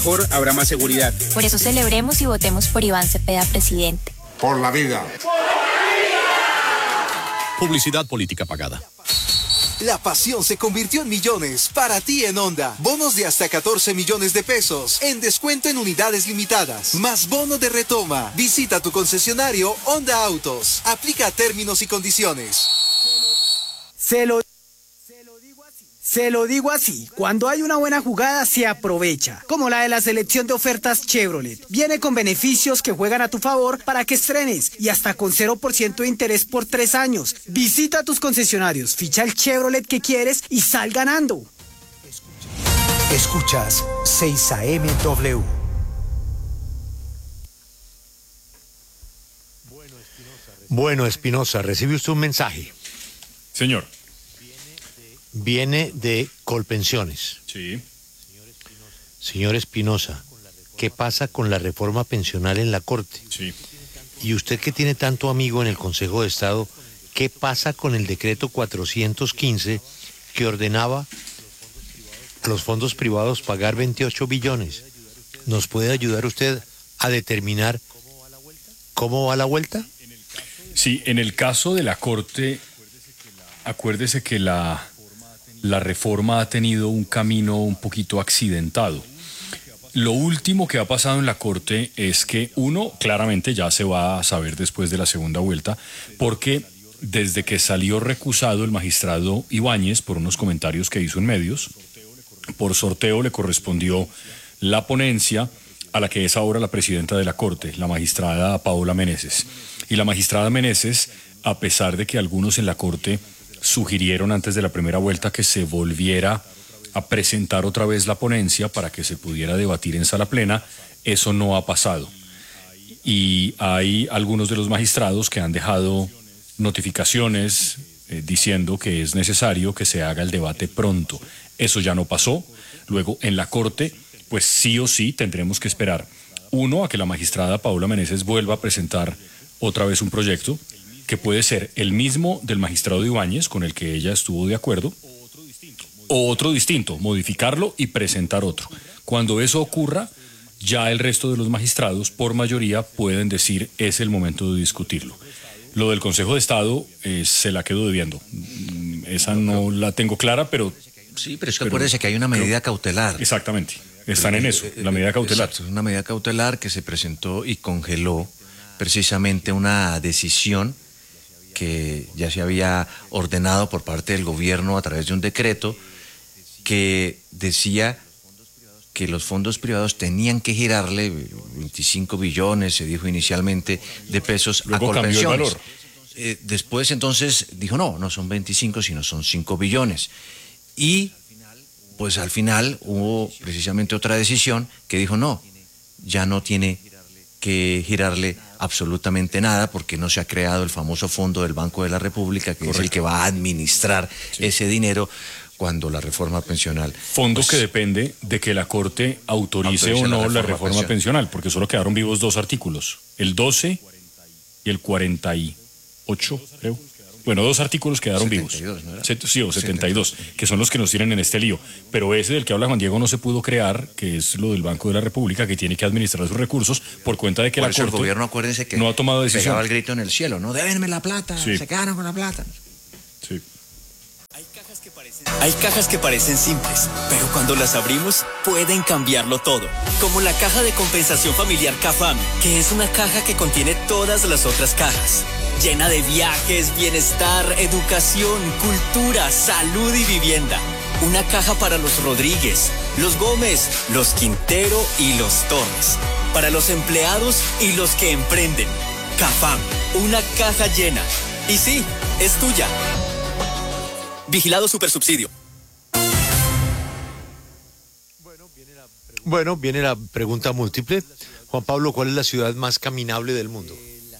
mejor habrá más seguridad. Por eso celebremos y votemos por Iván Cepeda, presidente. Por la vida. Publicidad política pagada. La pasión se convirtió en millones para ti en Honda. Bonos de hasta 14 millones de pesos en descuento en unidades limitadas. Más bono de retoma. Visita tu concesionario Honda Autos. Aplica términos y condiciones. Se lo digo así, cuando hay una buena jugada se aprovecha, como la de la selección de ofertas Chevrolet. Viene con beneficios que juegan a tu favor para que estrenes y hasta con 0% de interés por 3 años. Visita tus concesionarios, ficha el Chevrolet que quieres y sal ganando. Escuchas 6AMW. Bueno, Espinosa, recibe usted un mensaje. Señor. Viene de Colpensiones. Sí. Señor Espinosa, ¿qué pasa con la reforma pensional en la Corte? Sí. Y usted que tiene tanto amigo en el Consejo de Estado, ¿qué pasa con el decreto 415 que ordenaba a los fondos privados pagar 28 billones? ¿Nos puede ayudar usted a determinar cómo va la vuelta? Sí, en el caso de la Corte, acuérdese que la reforma ha tenido un camino un poquito accidentado. Lo último que ha pasado en la Corte es que, uno, claramente ya se va a saber después de la segunda vuelta, porque desde que salió recusado el magistrado Ibáñez por unos comentarios que hizo en medios, por sorteo le correspondió la ponencia a la que es ahora la presidenta de la Corte, la magistrada Paola Meneses. Y la magistrada Meneses, a pesar de que algunos en la Corte sugirieron antes de la primera vuelta que se volviera a presentar otra vez la ponencia para que se pudiera debatir en sala plena, eso no ha pasado. Y hay algunos de los magistrados que han dejado notificaciones diciendo que es necesario que se haga el debate pronto. Eso ya no pasó. Luego, en la Corte, pues sí o sí tendremos que esperar, uno, a que la magistrada Paola Meneses vuelva a presentar otra vez un proyecto, que puede ser el mismo del magistrado Ibáñez, con el que ella estuvo de acuerdo, o otro distinto, modificarlo y presentar otro. Cuando eso ocurra, ya el resto de los magistrados, por mayoría, pueden decir es el momento de discutirlo. Lo del Consejo de Estado se la quedo debiendo. Esa no la tengo clara, pero... Sí, pero es que acuérdese que hay una medida cautelar. Exactamente, están en eso, la medida cautelar. Exacto, una medida cautelar que se presentó y congeló precisamente una decisión que ya se había ordenado por parte del gobierno a través de un decreto que decía que los fondos privados tenían que girarle 25 billones, se dijo inicialmente, de pesos a Colpensiones. Después entonces dijo no son 25 sino son 5 billones. Y pues al final hubo precisamente otra decisión que dijo no, ya no tiene que girarle absolutamente nada porque no se ha creado el famoso fondo del Banco de la República, que Correcto. Es el que va a administrar ese dinero cuando la reforma pensional. Fondo que depende de que la Corte autorice o no la reforma pensional, porque solo quedaron vivos 2 artículos, el 12 y el 48, creo. Bueno, 2 artículos quedaron 72, vivos. ¿No era? Sí, o 72, que son los que nos tienen en este lío. Pero ese del que habla Juan Diego no se pudo crear, que es lo del Banco de la República, que tiene que administrar sus recursos por cuenta de que por la eso Corte el gobierno, acuérdense que no ha tomado decisión. Pegaba el grito en el cielo, no, débenme la plata, se quedaron con la plata. Sí. Hay cajas que parecen simples, pero cuando las abrimos pueden cambiarlo todo. Como la caja de compensación familiar CAFAM, que es una caja que contiene todas las otras cajas. Llena de viajes, bienestar, educación, cultura, salud y vivienda. Una caja para los Rodríguez, los Gómez, los Quintero y los Torres. Para los empleados y los que emprenden. CAFAM, una caja llena. Y sí, es tuya. Vigilado Supersubsidio. Bueno, viene la pregunta múltiple. Juan Pablo, ¿cuál es la ciudad más caminable del mundo?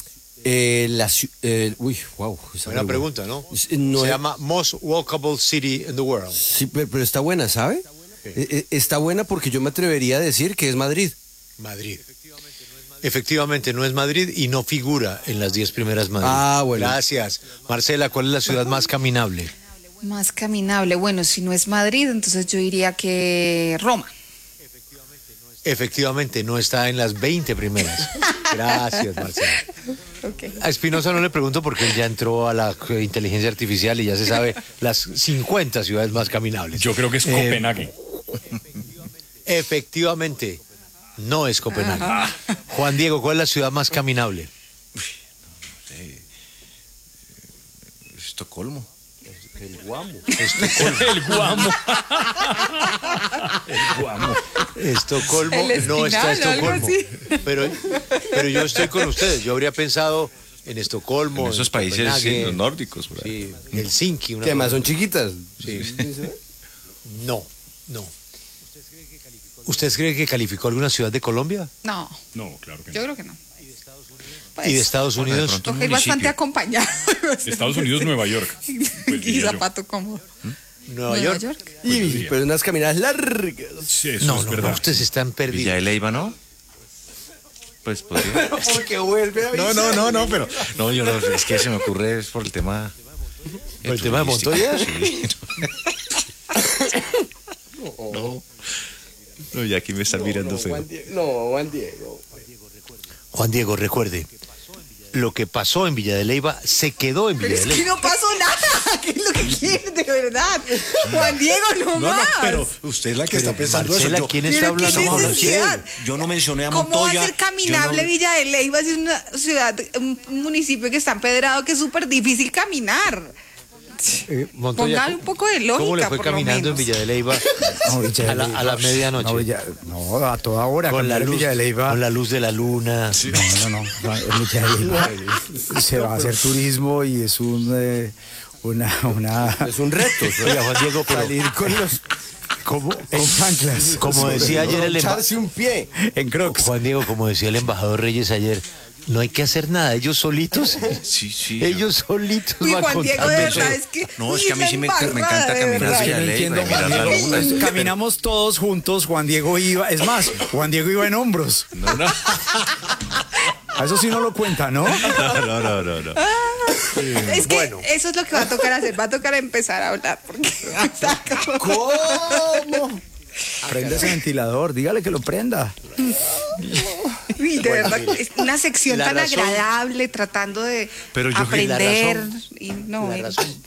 Buena pregunta, ¿no? Se llama Most Walkable City in the World. Sí, pero está buena, ¿sabe? Okay. Está buena porque yo me atrevería a decir que es Madrid. Madrid. Efectivamente, no es Madrid y no figura en las 10 primeras Madrid. Ah, bueno. Gracias. Marcela, ¿cuál es la ciudad más caminable? Más caminable. Bueno, si no es Madrid, entonces yo diría que Roma. Efectivamente, no está en las 20 primeras. Gracias, Marcela. Okay. A Espinosa no le pregunto porque él ya entró a la inteligencia artificial y ya se sabe las 50 ciudades más caminables. Yo creo que es Copenhague. Efectivamente, no es Copenhague. Juan Diego, ¿cuál es la ciudad más caminable? Estocolmo. El Guamo. El Guamo. El Guamo. Estocolmo, El no está Espinal, algo Estocolmo. así. Pero yo estoy con ustedes. Yo habría pensado en Estocolmo. En esos países Copenhague, los nórdicos. Por ahí. Sí, Helsinki. Que además son chiquitas. Sí. No. ¿Usted cree que calificó alguna ciudad de Colombia? No, No, claro que yo no. creo que no. ¿Y de Estados Bueno, de Unidos? pronto un Toca ir bastante municipio. acompañado. Estados Unidos, Nueva York. Pues Y diría yo. zapato cómodo. Nueva York. Pero unas caminadas largas. Sí, eso No, es no, verdad. ustedes están Villa perdidos. de Leyva, ¿no? Pues podría. Porque vuelve a No, pero. No, yo no, es que se me ocurre es por el tema. ¿Por el tema de turístico. Montoya? Sí. No, ya aquí me están mirando feo. Juan Diego. Juan Diego, recuerde, lo que pasó en Villa de Leyva se quedó en Pero Villa es de que Leyva. no pasó nada. ¿Qué es lo que quiere de verdad? Juan Diego, no más. usted es la que Pero, Marcela, ¿quién está Pero qué hablando con necesidad. usted? Yo no mencioné a ¿Cómo va a Montoya. ser caminable Villa de Leyva si es una ciudad, un municipio que está empedrado, que es súper difícil caminar? Montoya, Póngale un poco de lógica, ¿cómo le fue por lo caminando en menos. Villa de Leyva a la medianoche? No, a toda hora. Con la caminar en luz, Villa de Leyva. con la luz de la luna. No, en Villa de Leyva se va a hacer turismo y es es un reto. Oiga, Juan Diego, pero Salir con los en chanclas. como decía ayer el echarse un pie en Crocs. Juan Diego, como decía el embajador Reyes ayer, no hay que hacer nada, ellos solitos. Sí. Ellos solitos Uy, van Juan Diego, de contando verdad, todo. es que. No, es uy, que a mí sí me embarrada, encanta de caminar verdad. Villa de Leyva y mirar la luna. Caminamos todos juntos, Juan Diego iba, es más, Juan Diego iba en hombros. No. A eso sí no lo cuenta, ¿no? No. Es que Bueno. eso es lo que va a tocar hacer. Va a tocar empezar a hablar. Porque está como- ¿Cómo? Prenda ese ventilador, dígale que lo prenda. Uy, de verdad, es una sección la tan razón- agradable tratando de Pero yo- aprender. la razón- Y no, la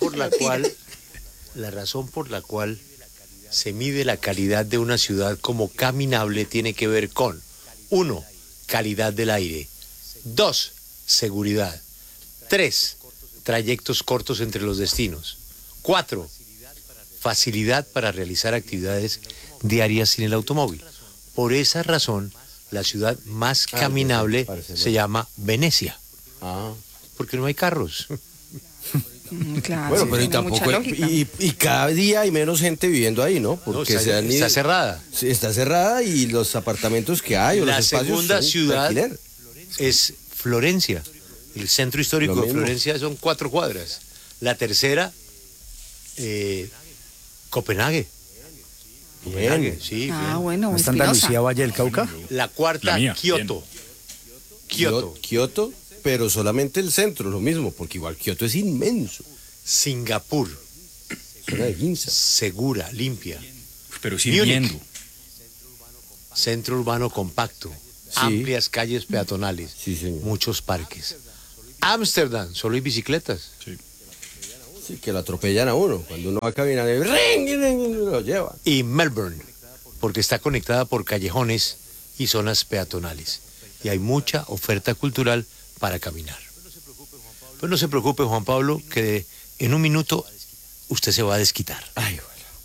razón por la cual se mide la calidad de una ciudad como caminable tiene que ver con 1. Calidad del aire. 2. Seguridad. 3. Trayectos cortos entre los destinos. 4. Facilidad para realizar actividades diarias sin el automóvil. Por esa razón, la ciudad más caminable se llama Venecia. Porque no hay carros. Claro, Bueno, sí, pero y tiene mucha tampoco lógica. y cada día hay menos gente viviendo ahí, ¿no? Porque está cerrada. Sí, está cerrada y los apartamentos que hay o La los espacios segunda son de ciudad alquiler. es Florencia. El centro histórico Lo de mismo. Florencia son 4 cuadras. La tercera, Copenhague. Copenhague, sí. Ah, bien. bueno, ¿No está Espinosa. Andalucía, Valle del Cauca? La cuarta, La mía, Kioto. Kioto. Kioto, pero solamente el centro, lo mismo, porque igual Kioto es inmenso. Singapur. Zona de Ginza. Segura, limpia. Pero sirviendo. Centro urbano compacto. Sí. Amplias calles peatonales. Sí, señor. Muchos parques. Ámsterdam, solo hay bicicletas. Sí, que lo atropellan a uno. Cuando uno va caminando, lo lleva. Y Melbourne, porque está conectada por callejones y zonas peatonales. Y hay mucha oferta cultural para caminar. Pero no se preocupe, Juan Pablo, que en un minuto usted se va a desquitar. Ay,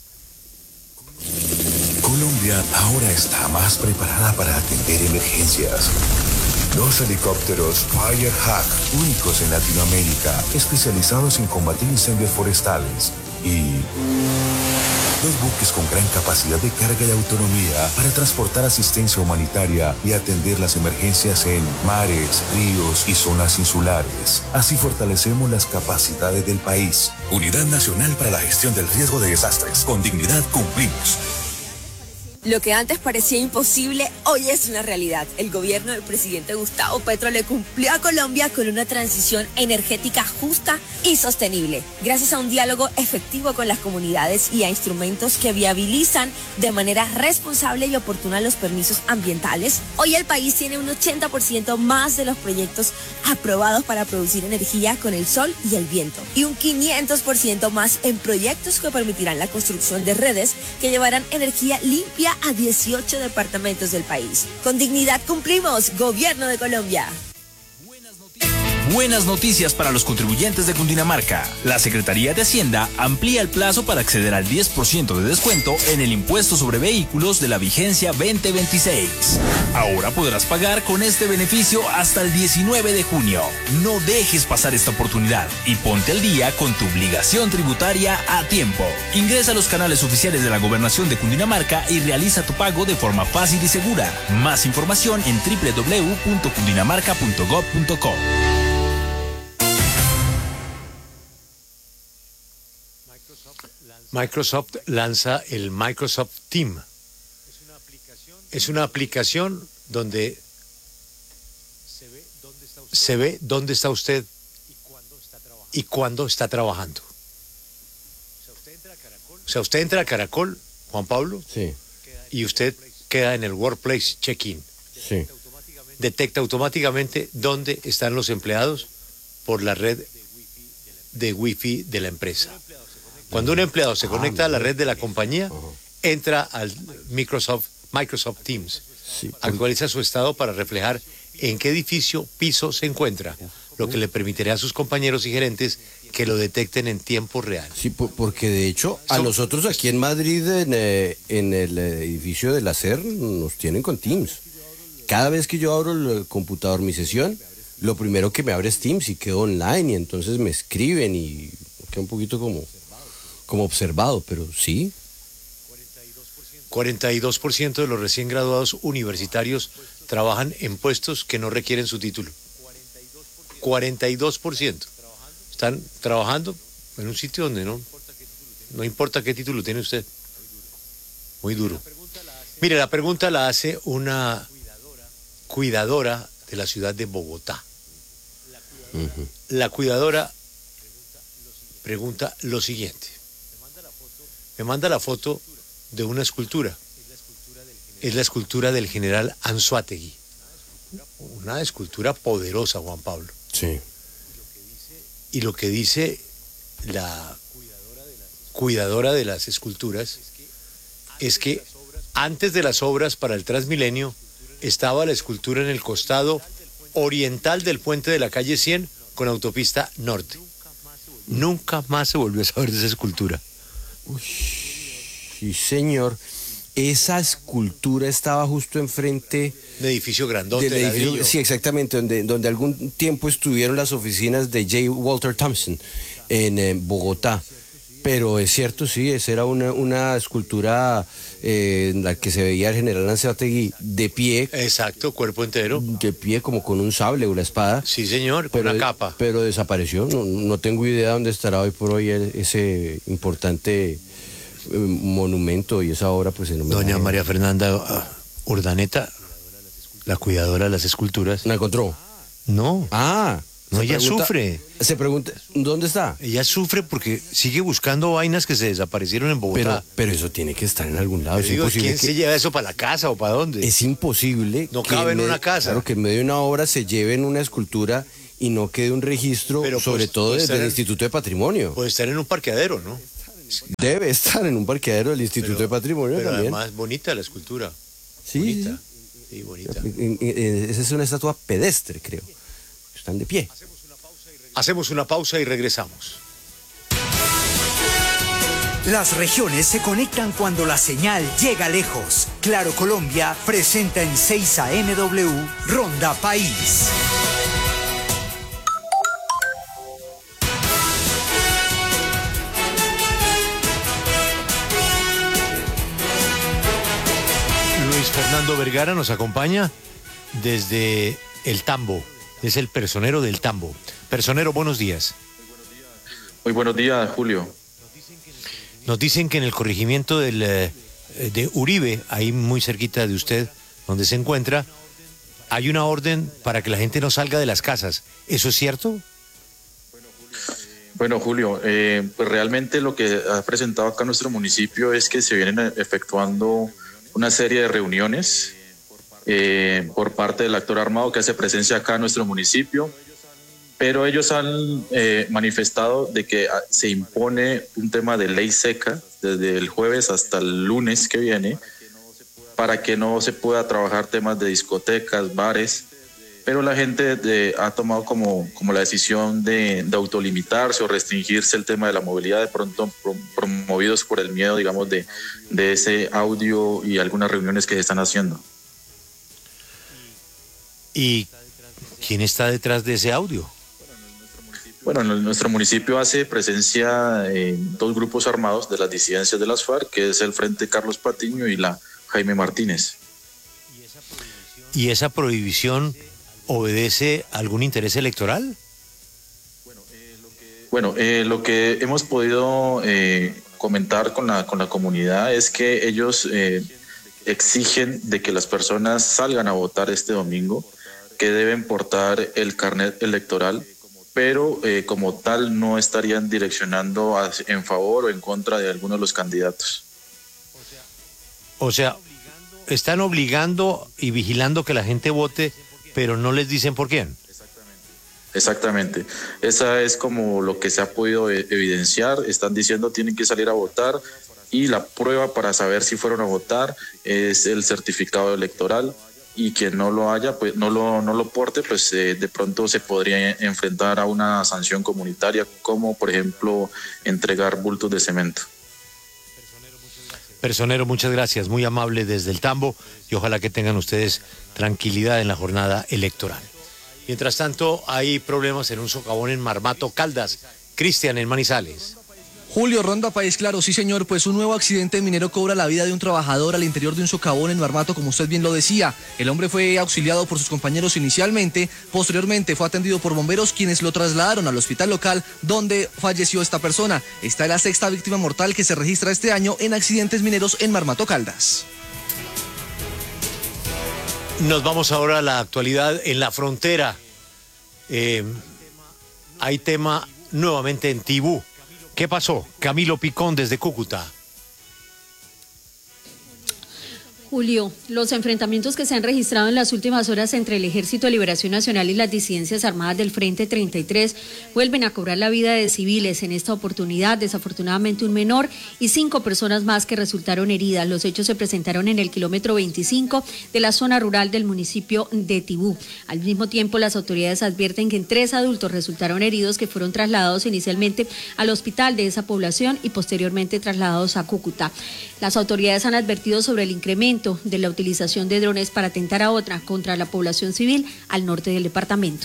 Colombia ahora está más preparada para atender emergencias. Dos helicópteros Firehawk, únicos en Latinoamérica, especializados en combatir incendios forestales. Y dos buques con gran capacidad de carga y autonomía para transportar asistencia humanitaria y atender las emergencias en mares, ríos y zonas insulares. Así fortalecemos las capacidades del país. Unidad Nacional para la Gestión del Riesgo de Desastres. Con dignidad cumplimos. Lo que antes parecía imposible, hoy es una realidad. El gobierno del presidente Gustavo Petro le cumplió a Colombia con una transición energética justa y sostenible, gracias a un diálogo efectivo con las comunidades y a instrumentos que viabilizan de manera responsable y oportuna los permisos ambientales. Hoy el país tiene un 80% más de los proyectos aprobados para producir energía con el sol y el viento, y un 500% más en proyectos que permitirán la construcción de redes que llevarán energía limpia a 18 departamentos del país. Con dignidad cumplimos, Gobierno de Colombia. Buenas noticias para los contribuyentes de Cundinamarca. La Secretaría de Hacienda amplía el plazo para acceder al 10% de descuento en el impuesto sobre vehículos de la vigencia 2026. Ahora podrás pagar con este beneficio hasta el 19 de junio. No dejes pasar esta oportunidad y ponte al día con tu obligación tributaria a tiempo. Ingresa a los canales oficiales de la Gobernación de Cundinamarca y realiza tu pago de forma fácil y segura. Más información en www.cundinamarca.gov.co. Microsoft lanza el Microsoft Team. Es una aplicación donde se ve dónde está usted y cuándo está trabajando. O sea, usted entra a Caracol, Juan Pablo, sí, y usted queda en el Workplace Check-in. Sí. Detecta automáticamente dónde están los empleados por la red de Wi-Fi de la empresa. Cuando un empleado se conecta a la red de la compañía, entra al Microsoft Teams, actualiza su estado para reflejar en qué edificio, piso se encuentra, lo que le permitirá a sus compañeros y gerentes que lo detecten en tiempo real. Sí, porque de hecho a nosotros aquí en Madrid, en el edificio de la SER, nos tienen con Teams. Cada vez que yo abro el computador, mi sesión, lo primero que me abre es Teams y quedo online y entonces me escriben y quedo un poquito como observado, pero sí. 42% de los recién graduados universitarios trabajan en puestos que no requieren su título. 42%. Están trabajando en un sitio donde no importa qué título tiene usted. Muy duro. Mire, la pregunta la hace una cuidadora de la ciudad de Bogotá. La cuidadora pregunta lo siguiente. Me manda la foto de una escultura. Es la escultura del general Anzoátegui. Una escultura poderosa, Juan Pablo. Sí. Y lo que dice la cuidadora de las esculturas es que antes de las obras para el Transmilenio estaba la escultura en el costado oriental del puente de la calle 100 con autopista norte. Nunca más se volvió a saber de esa escultura. Uy, sí, señor. Esa escultura estaba justo enfrente de edificio grandote del edificio, sí, exactamente, donde algún tiempo estuvieron las oficinas de J. Walter Thompson en Bogotá. Pero es cierto, sí, esa era una escultura en la que se veía el general Anzoátegui de pie. Exacto, cuerpo entero. De pie, como con un sable o una espada. Sí, señor, con una capa. Pero desapareció. No tengo idea dónde estará hoy por hoy ese importante monumento y esa obra, pues en homenaje. Doña María Fernanda Urdaneta, la cuidadora de las esculturas. ¿La encontró? No. No, ella sufre. Se pregunta, ¿dónde está? Ella sufre porque sigue buscando vainas que se desaparecieron en Bogotá. Pero eso tiene que estar en algún lado. Es imposible. ¿Quién se lleva eso para la casa o para dónde? Es imposible. No cabe en una casa. Claro, que en medio de una obra se lleven una escultura y no quede un registro, sobre todo del Instituto de Patrimonio. Puede estar en un parqueadero, ¿no? Debe estar en un parqueadero del Instituto de Patrimonio pero también. Además, bonita la escultura. Sí. Bonita. Sí, bonita. Esa es una estatua pedestre, creo. Están de pie. Hacemos una pausa y regresamos. Las regiones se conectan cuando la señal llega lejos. Claro Colombia presenta en 6 AMW Ronda País. Luis Fernando Vergara nos acompaña desde el Tambo. Es el personero del Tambo. Personero, buenos días. Muy buenos días, Julio. Nos dicen que en el corregimiento del de Uribe, ahí muy cerquita de usted, donde se encuentra, hay una orden para que la gente no salga de las casas. ¿Eso es cierto? Bueno, Julio, pues realmente lo que ha presentado acá nuestro municipio es que se vienen efectuando una serie de reuniones por parte del actor armado que hace presencia acá en nuestro municipio, pero ellos han manifestado de que se impone un tema de ley seca desde el jueves hasta el lunes que viene para que no se pueda trabajar temas de discotecas, bares, pero la gente ha tomado como la decisión de autolimitarse o restringirse el tema de la movilidad, de pronto promovidos por el miedo, digamos, de ese audio y algunas reuniones que se están haciendo. ¿Y quién está detrás de ese audio? Bueno, nuestro municipio hace presencia en 2 grupos armados de las disidencias de las FARC, que es el Frente Carlos Patiño y la Jaime Martínez. ¿Y esa prohibición obedece a algún interés electoral? Bueno, lo que hemos podido comentar con la comunidad es que ellos exigen de que las personas salgan a votar este domingo, que deben portar el carnet electoral, pero como tal no estarían direccionando en favor o en contra de alguno de los candidatos. O sea, están obligando y vigilando que la gente vote, pero no les dicen por quién. Exactamente. Esa es como lo que se ha podido evidenciar. Están diciendo tienen que salir a votar y la prueba para saber si fueron a votar es el certificado electoral, y quien no lo haya, pues no lo porte, pues de pronto se podría enfrentar a una sanción comunitaria, como por ejemplo entregar bultos de cemento. Personero, muchas gracias, muy amable desde el Tambo, y ojalá que tengan ustedes tranquilidad en la jornada electoral. Mientras tanto, hay problemas en un socavón en Marmato, Caldas. Cristian, en Manizales. Julio, Ronda País Claro, sí señor, pues un nuevo accidente minero cobra la vida de un trabajador al interior de un socavón en Marmato, como usted bien lo decía. El hombre fue auxiliado por sus compañeros inicialmente, posteriormente fue atendido por bomberos, quienes lo trasladaron al hospital local donde falleció esta persona. Esta es la 6ª víctima mortal que se registra este año en accidentes mineros en Marmato, Caldas. Nos vamos ahora a la actualidad en la frontera. Hay tema nuevamente en Tibú. ¿Qué pasó? Camilo Picón desde Cúcuta. Julio, los enfrentamientos que se han registrado en las últimas horas entre el Ejército de Liberación Nacional y las disidencias armadas del Frente 33 vuelven a cobrar la vida de civiles. En esta oportunidad, desafortunadamente, un menor y 5 personas más que resultaron heridas. Los hechos se presentaron en el kilómetro 25 de la zona rural del municipio de Tibú. Al mismo tiempo, las autoridades advierten que 3 adultos resultaron heridos, que fueron trasladados inicialmente al hospital de esa población y posteriormente trasladados a Cúcuta. Las autoridades han advertido sobre el incremento de la utilización de drones para atentar contra la población civil al norte del departamento.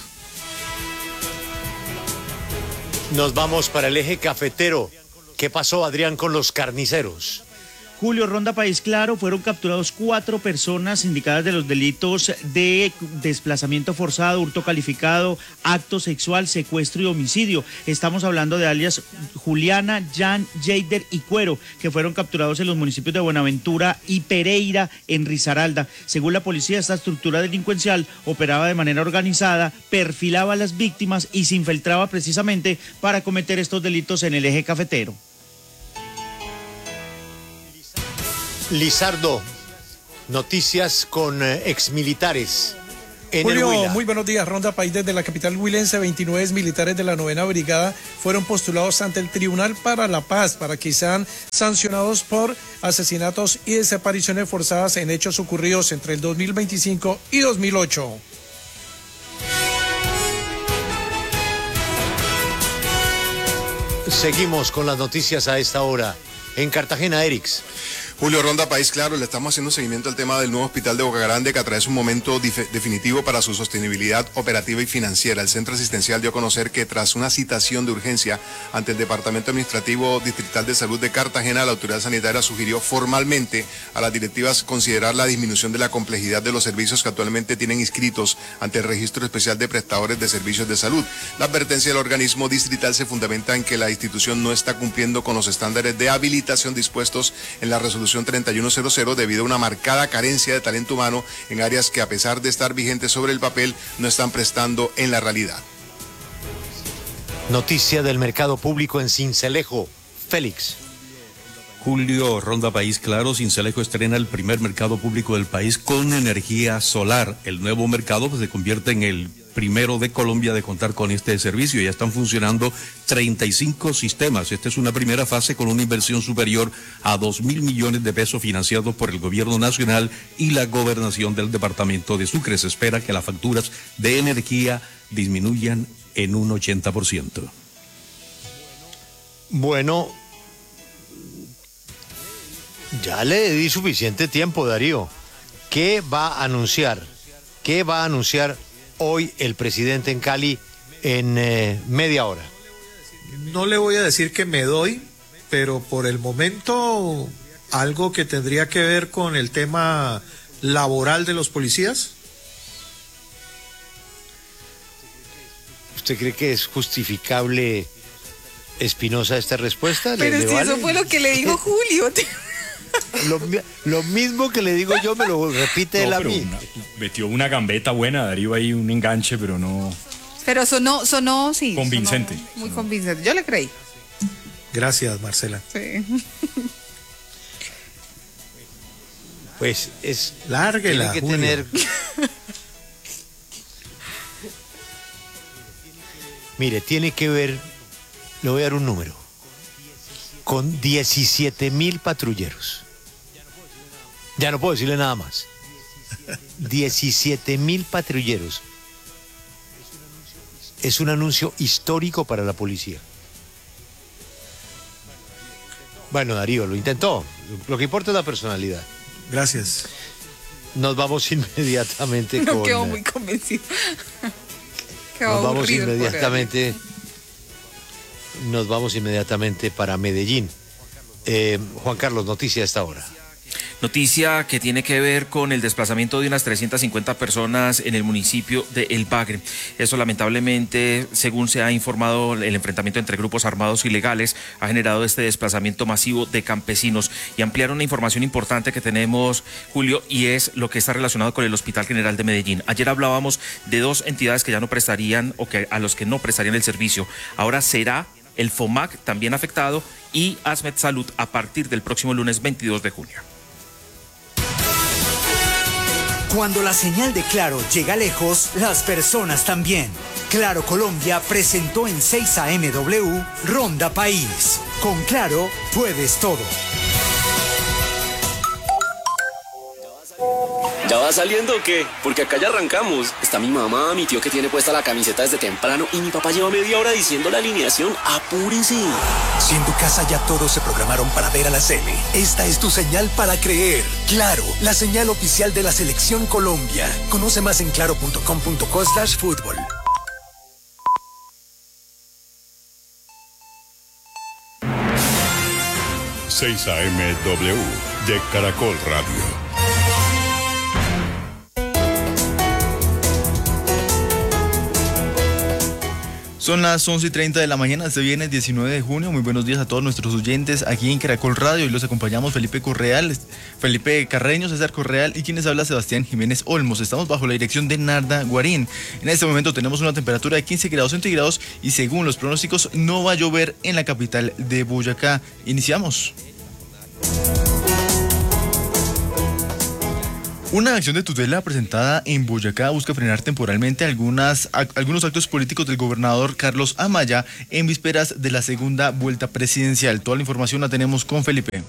Nos vamos para el eje cafetero. ¿Qué pasó, Adrián, con los carniceros? Julio, Ronda País Claro, fueron capturados 4 personas indicadas de los delitos de desplazamiento forzado, hurto calificado, acto sexual, secuestro y homicidio. Estamos hablando de alias Juliana, Jan, Jader y Cuero, que fueron capturados en los municipios de Buenaventura y Pereira, en Risaralda. Según la policía, esta estructura delincuencial operaba de manera organizada, perfilaba a las víctimas y se infiltraba precisamente para cometer estos delitos en el eje cafetero. Lizardo, noticias con exmilitares en Julio, el Huila. muy buenos días. Ronda País desde la capital huilense. 29 militares de la 9ª Brigada fueron postulados ante el Tribunal para la Paz para que sean sancionados por asesinatos y desapariciones forzadas en hechos ocurridos entre el 2025 y 2008. Seguimos con las noticias a esta hora. En Cartagena, Erix. Julio, Ronda País Claro, le estamos haciendo seguimiento al tema del nuevo hospital de Boca Grande, que atraviesa un momento definitivo para su sostenibilidad operativa y financiera. El centro asistencial dio a conocer que tras una citación de urgencia ante el Departamento Administrativo Distrital de Salud de Cartagena, la autoridad sanitaria sugirió formalmente a las directivas considerar la disminución de la complejidad de los servicios que actualmente tienen inscritos ante el Registro Especial de Prestadores de Servicios de Salud. La advertencia del organismo distrital se fundamenta en que la institución no está cumpliendo con los estándares de habilitación dispuestos en la resolución resolución 3100 debido a una marcada carencia de talento humano en áreas que, a pesar de estar vigentes sobre el papel, no están prestando en la realidad. Noticia del mercado público en Sincelejo. Félix. Julio, Ronda País Claro, Sincelejo estrena el primer mercado público del país con energía solar. El nuevo mercado se convierte en el primero de Colombia de contar con este servicio. Ya están funcionando 35 sistemas. Esta es una primera fase con una inversión superior a 2.000 millones de pesos financiados por el gobierno nacional y la gobernación del departamento de Sucre. Se espera que las facturas de energía disminuyan en un 80%. Bueno, ya le di suficiente tiempo, Darío. ¿Qué va a anunciar? ¿Qué va a anunciar hoy el presidente en Cali en media hora? No le voy a decir que me doy, pero por el momento algo que tendría que ver con el tema laboral de los policías. ¿Usted cree que es justificable, Espinosa, esta respuesta? Pero si vale? eso fue lo que le dijo Julio. Lo mismo que le digo yo me lo repite él a mí. Metió una gambeta buena, Darío, ahí un enganche, pero no... Pero sonó, sí. Convincente. Sonó muy convincente. Yo le creí. Gracias, Marcela. Sí. Pues es... Lárguela, tiene que Julio. tener... Mire, tiene que ver, le voy a dar un número, con 17.000 patrulleros. Ya no puedo decirle nada más. 17.000 patrulleros. Es un anuncio histórico para la policía. Bueno, Darío, lo intentó. Lo que importa es la personalidad. Gracias. Nos vamos inmediatamente No con... quedó muy convencido. Nos vamos inmediatamente para Medellín. Juan Carlos, noticia a esta hora. Noticia que tiene que ver con el desplazamiento de unas 350 personas en el municipio de El Bagre. Eso lamentablemente, según se ha informado, el enfrentamiento entre grupos armados ilegales ha generado este desplazamiento masivo de campesinos. Y ampliar una información importante que tenemos, Julio, y es lo que está relacionado con el Hospital General de Medellín. Ayer hablábamos de dos entidades que ya no prestarían o que a los que no prestarían el servicio. Ahora será el FOMAC también afectado y ASMED Salud a partir del próximo lunes 22 de junio. Cuando la señal de Claro llega lejos, las personas también. Claro Colombia presentó en 6 AMW Ronda País. Con Claro puedes todo. ¿Ya va saliendo o qué? Porque acá ya arrancamos. Está mi mamá, mi tío que tiene puesta la camiseta desde temprano y mi papá lleva media hora diciendo la alineación. ¡Apúrense! Si en tu casa ya todos se programaron para ver a la Sele, esta es tu señal para creer. Claro, la señal oficial de la Selección Colombia. Conoce más en claro.com.co/fútbol. AMW de Caracol Radio. Son las 11:30 de la mañana, este viernes 19 de junio. Muy buenos días a todos nuestros oyentes aquí en Caracol Radio. Hoy los acompañamos Felipe Carreño, César Correal y quienes habla Sebastián Jiménez Olmos. Estamos bajo la dirección de Narda Guarín. En este momento tenemos una temperatura de 15 grados centígrados y según los pronósticos no va a llover en la capital de Boyacá. Iniciamos. Una acción de tutela presentada en Boyacá busca frenar temporalmente algunos actos políticos del gobernador Carlos Amaya en vísperas de la segunda vuelta presidencial. Toda la información la tenemos con Felipe.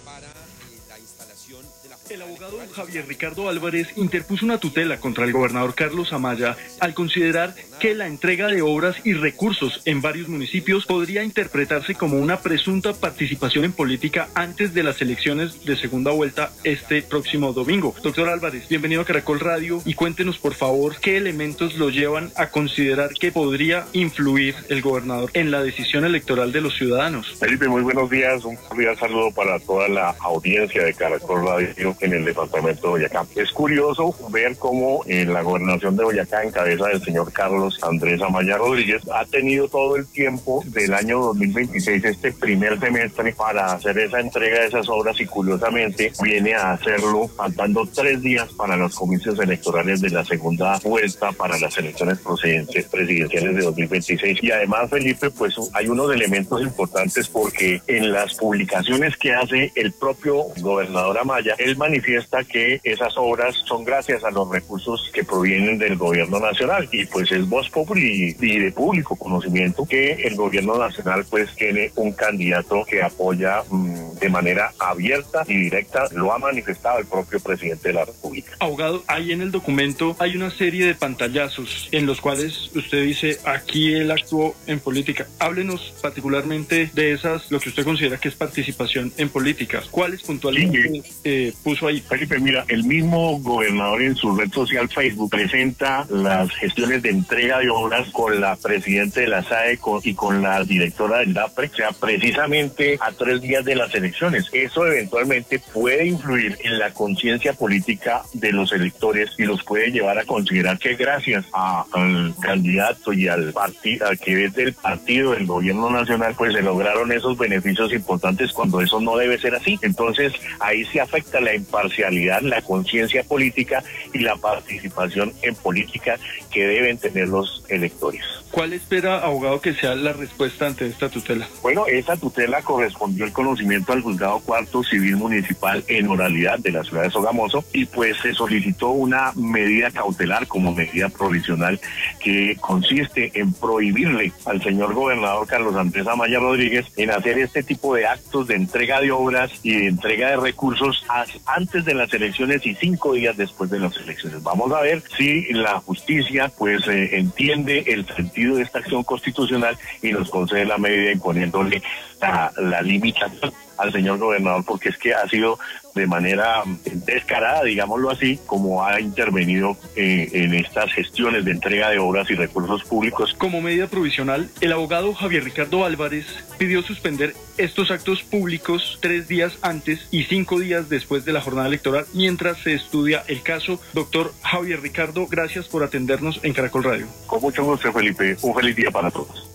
El abogado Javier Ricardo Álvarez interpuso una tutela contra el gobernador Carlos Amaya al considerar que la entrega de obras y recursos en varios municipios podría interpretarse como una presunta participación en política antes de las elecciones de segunda vuelta este próximo domingo. Doctor Álvarez, bienvenido a Caracol Radio y cuéntenos por favor qué elementos lo llevan a considerar que podría influir el gobernador en la decisión electoral de los ciudadanos. Felipe, muy buenos días, un cordial saludo para toda la audiencia de Caracol Radio en el departamento departamento de Boyacá. Es curioso ver cómo la gobernación de Boyacá, en cabeza del señor Carlos Andrés Amaya Rodríguez, ha tenido todo el tiempo del año 2026, este primer semestre, para hacer esa entrega de esas obras, y curiosamente viene a hacerlo faltando 3 días para los comicios electorales de la segunda vuelta para las elecciones presidenciales de 2026. Y además, Felipe, pues hay unos elementos importantes, porque en las publicaciones que hace el propio gobernador Amaya, él manifiesta que esas obras son gracias a los recursos que provienen del gobierno nacional, y pues es voz populi y de público conocimiento que el gobierno nacional pues tiene un candidato que apoya de manera abierta y directa. Lo ha manifestado el propio presidente de la República. Abogado, ahí en el documento hay una serie de pantallazos en los cuales usted dice, aquí él actuó en política. Háblenos particularmente de esas, lo que usted considera que es participación en política. ¿Cuáles puntualmente puso ahí? Felipe, mira, el mismo gobernador en su red social Facebook presenta las gestiones de entrega de obras con la presidenta de la SAE y con la directora del DAPRE, o sea, precisamente a 3 días de las elecciones. Eso eventualmente puede influir en la conciencia política de los electores y los puede llevar a considerar que gracias al candidato y al partido, que es del partido del gobierno nacional, pues se lograron esos beneficios importantes, cuando eso no debe ser así. Entonces ahí se afecta la imparcialidad, la conciencia política y la participación en política que deben tener los electores. ¿Cuál espera, abogado, que sea la respuesta ante esta tutela? Bueno, esa tutela correspondió el conocimiento al Juzgado Cuarto Civil Municipal en oralidad de la ciudad de Sogamoso, y pues se solicitó una medida cautelar como medida provisional que consiste en prohibirle al señor gobernador Carlos Andrés Amaya Rodríguez en hacer este tipo de actos de entrega de obras y de entrega de recursos antes de las elecciones y 5 días después de las elecciones. Vamos a ver si la justicia pues entiende el sentido de esta acción constitucional y nos concede la medida imponiéndole la limitación al señor gobernador, porque es que ha sido de manera descarada, digámoslo así, como ha intervenido en estas gestiones de entrega de obras y recursos públicos. Como medida provisional, el abogado Javier Ricardo Álvarez pidió suspender estos actos públicos 3 días antes y 5 días después de la jornada electoral, mientras se estudia el caso. Doctor Javier Ricardo, gracias por atendernos en Caracol Radio. Con mucho gusto, Felipe. Un feliz día para todos.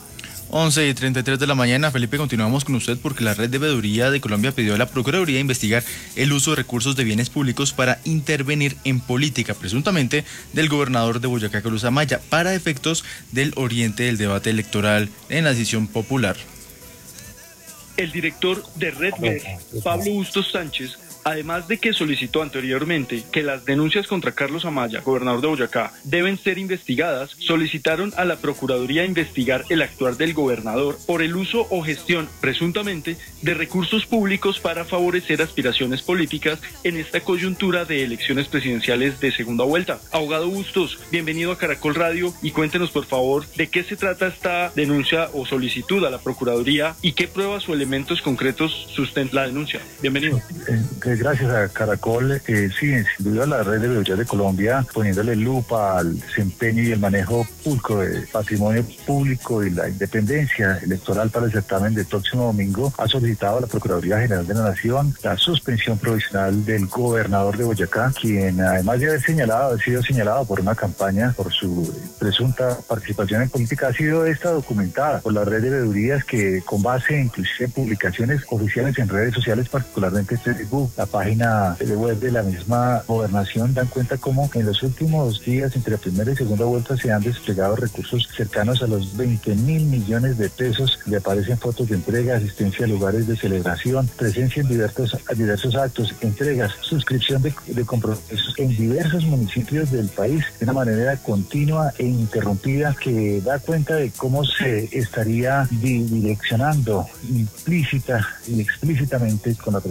11:33 de la mañana. Felipe, continuamos con usted porque la Red de Veeduría de Colombia pidió a la Procuraduría investigar el uso de recursos de bienes públicos para intervenir en política, presuntamente del gobernador de Boyacá, Carlos Amaya, para efectos del oriente del debate electoral en la decisión popular. El director de Red Med, Pablo Bustos Sánchez, además de que solicitó anteriormente que las denuncias contra Carlos Amaya, gobernador de Boyacá, deben ser investigadas, solicitaron a la Procuraduría investigar el actuar del gobernador por el uso o gestión, presuntamente, de recursos públicos para favorecer aspiraciones políticas en esta coyuntura de elecciones presidenciales de segunda vuelta. Abogado Bustos, bienvenido a Caracol Radio y cuéntenos, por favor, de qué se trata esta denuncia o solicitud a la Procuraduría y qué pruebas o elementos concretos sustentan la denuncia. Bienvenido. Gracias a Caracol, sí, sin duda la Red de Veeduría de Colombia, poniéndole lupa al desempeño y el manejo público de patrimonio público y la independencia electoral para el certamen del próximo domingo, ha solicitado a la Procuraduría General de la Nación la suspensión provisional del gobernador de Boyacá, quien además de haber sido señalado por una campaña por su presunta participación en política, ha sido esta documentada por la Red de Veedurías, que con base inclusive en publicaciones oficiales en redes sociales, particularmente Facebook, la página web de la misma gobernación, dan cuenta cómo en los últimos días entre la primera y segunda vuelta se han desplegado recursos cercanos a los 20.000 millones de pesos. Le aparecen fotos de entrega, asistencia a lugares de celebración, presencia en diversos actos, entregas, suscripción de compromisos en diversos municipios del país de una manera continua e interrumpida, que da cuenta de cómo se estaría direccionando implícita y explícitamente con la